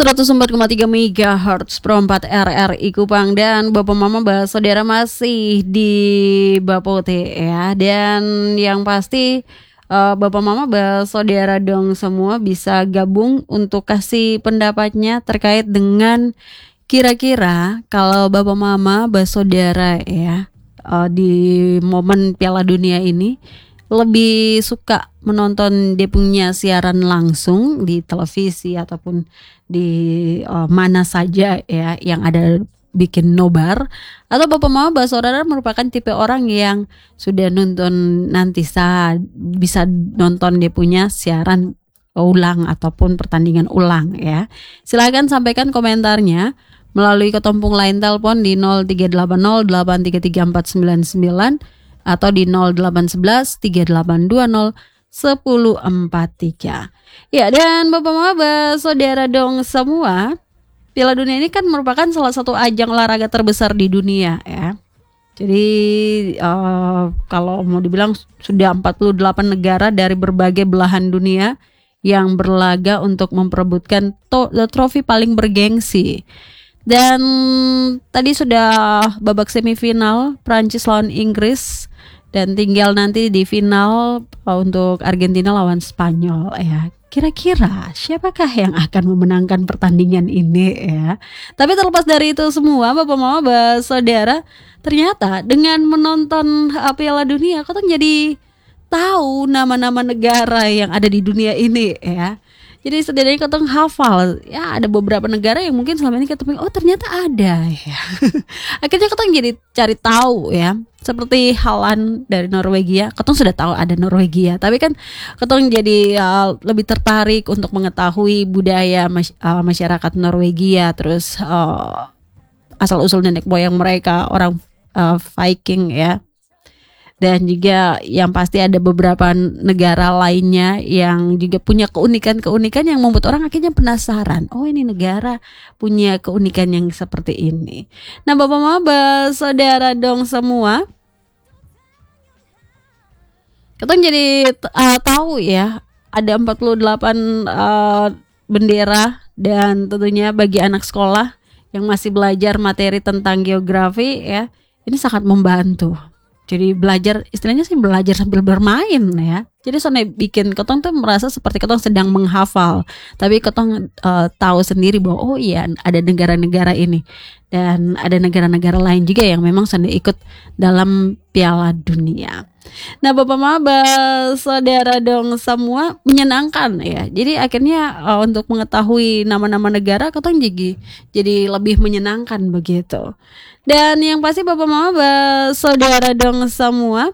104,3 MHz Pro 4 RRI Kupang. Dan Bapak Mama Saudara masih di Bapote ya. Dan yang pasti Bapak Mama Saudara dong semua bisa gabung untuk kasih pendapatnya terkait dengan kira-kira kalau Bapak Mama Saudara ya di momen Piala Dunia ini lebih suka menonton dia punya siaran langsung di televisi ataupun di mana saja ya yang ada bikin nobar, atau Bapak Mama Saudara merupakan tipe orang yang sudah nonton nanti bisa nonton dia punya siaran ulang ataupun pertandingan ulang ya. Silakan sampaikan komentarnya melalui ketompung line telepon di 0380833499 atau di 0811 3820 1043. Ya, dan Bapak Mama Saudara dong semua, Piala Dunia ini kan merupakan salah satu ajang olahraga terbesar di dunia ya. Jadi kalau mau dibilang sudah 48 negara dari berbagai belahan dunia yang berlaga untuk memperebutkan trofi paling bergengsi. Dan tadi sudah babak semifinal Prancis lawan Inggris, dan tinggal nanti di final untuk Argentina lawan Spanyol ya. Kira-kira siapakah yang akan memenangkan pertandingan ini ya? Tapi terlepas dari itu semua, Bapak Mama Saudara, ternyata dengan menonton Piala Dunia kita jadi tahu nama-nama negara yang ada di dunia ini ya. Jadi setidaknya kita hafal ya, ada beberapa negara yang mungkin selama ini kita pikir oh ternyata ada ya. Akhirnya kita jadi cari tahu ya. Seperti Haaland dari Norwegia, kita sudah tahu ada Norwegia, tapi kan kita jadi lebih tertarik untuk mengetahui budaya masyarakat Norwegia, terus asal usul nenek moyang mereka orang Viking ya. Dan juga yang pasti ada beberapa negara lainnya yang juga punya keunikan-keunikan yang membuat orang akhirnya penasaran. Oh, ini negara punya keunikan yang seperti ini. Nah, Bapak Mama Saudara dong semua, kita jadi tahu ya, ada 48 bendera, dan tentunya bagi anak sekolah yang masih belajar materi tentang geografi ya, ini sangat membantu. Jadi belajar, istilahnya sih belajar sambil bermain ya. Jadi soalnya bikin ketong tuh merasa seperti ketong sedang menghafal, tapi ketong tahu sendiri bahwa oh iya ada negara-negara ini dan ada negara-negara lain juga yang memang sudah ikut dalam Piala Dunia. Nah, Bapak Mama Saudara dong semua, menyenangkan ya. Jadi akhirnya untuk mengetahui nama-nama negara ketong jadi lebih menyenangkan begitu. Dan yang pasti Bapak Mama Saudara dong semua,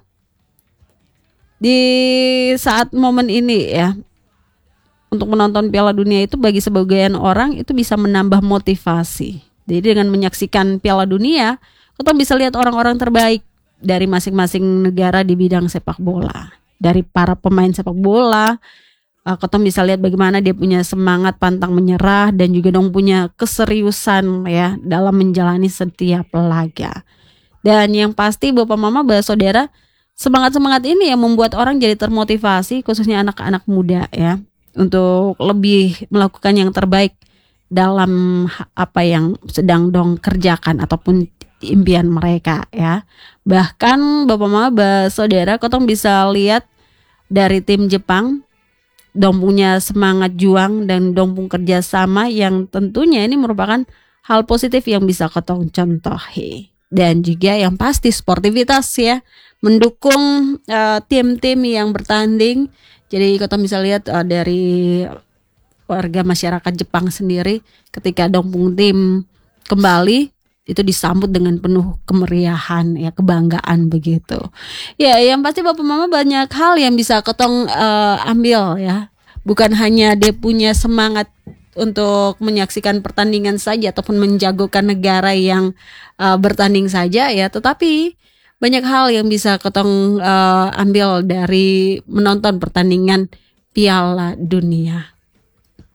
di saat momen ini ya, untuk menonton Piala Dunia itu bagi sebagian orang itu bisa menambah motivasi. Jadi dengan menyaksikan Piala Dunia, kita bisa lihat orang-orang terbaik dari masing-masing negara di bidang sepak bola. Dari para pemain sepak bola, kita bisa lihat bagaimana dia punya semangat pantang menyerah dan juga dong punya keseriusan ya dalam menjalani setiap laga. Dan yang pasti Bapak Mama Saudara, semangat-semangat ini yang membuat orang jadi termotivasi, khususnya anak-anak muda ya, untuk lebih melakukan yang terbaik dalam apa yang sedang dong kerjakan ataupun impian mereka ya. Bahkan Bapak Mama Saudara, kita bisa lihat dari tim Jepang, dong punya semangat juang dan dong pun kerjasama yang tentunya ini merupakan hal positif yang bisa ketong contohi. Dan juga yang pasti sportivitas ya, mendukung tim-tim yang bertanding. Jadi kita bisa lihat dari warga masyarakat Jepang sendiri, ketika dong pun tim kembali itu disambut dengan penuh kemeriahan ya, kebanggaan begitu. Ya, yang pasti Bapak Mama banyak hal yang bisa ketong ambil ya. Bukan hanya dia punya semangat untuk menyaksikan pertandingan saja ataupun menjagokan negara yang bertanding saja ya, tetapi banyak hal yang bisa ketong ambil dari menonton pertandingan Piala Dunia.